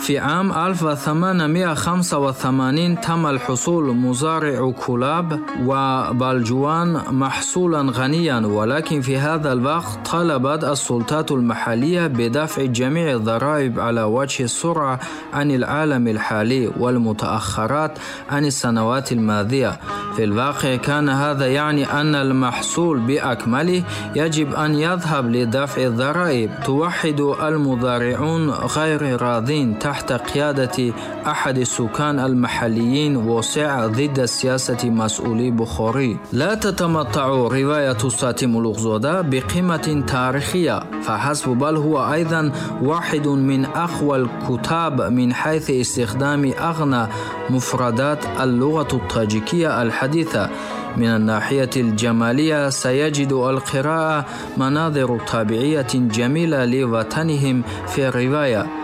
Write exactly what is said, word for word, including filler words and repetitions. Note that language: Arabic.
في عام ألف وثمانمائة وخمسة وثمانين تم الحصول مزارع كلاب وبلجوان محصولا غنيا، ولكن في هذا الوقت طلبت السلطات المحلية بدفع جميع الضرائب على وجه السرعة عن العالم الحالي والمتأخرات عن السنوات الماضية. في الواقع كان هذا يعني أن المحصول بأكمله يجب أن يذهب لدفع الضرائب. توحد المزارعون غير راضين تحت قيادة أحد السكان المحليين وسع ضد سياسة مسؤولي بخاري. لا تتمتع رواية ساتي ملوغزاده بقيمة تاريخية فحسب، بل هو أيضا واحد من أقوى الكتاب من حيث استخدام أغنى مفردات اللغة الطاجيكية الحديثة. من الناحية الجمالية سيجد القراءة مناظر طبيعية جميلة لوطنهم في الرواية،